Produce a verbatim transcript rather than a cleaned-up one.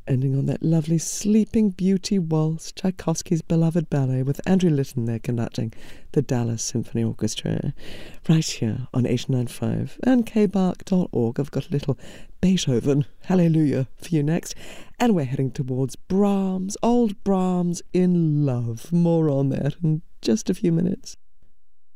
ending on that lovely Sleeping Beauty waltz, Tchaikovsky's beloved ballet, with Andrew Litton there conducting the Dallas Symphony Orchestra, right here on eighty-nine point five and k bark dot org. I've got a little Beethoven, Hallelujah, for you next. And we're heading towards Brahms, old Brahms in Love. More on that in just a few minutes.